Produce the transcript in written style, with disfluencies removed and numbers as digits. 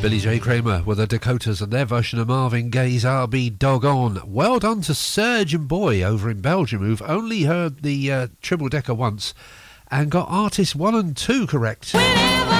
Billy J. Kramer with the Dakotas and their version of Marvin Gaye's I'll Be Doggone. Well done to Serge and Boy over in Belgium, who've only heard the triple decker once and got artists 1 and 2 correct. Whenever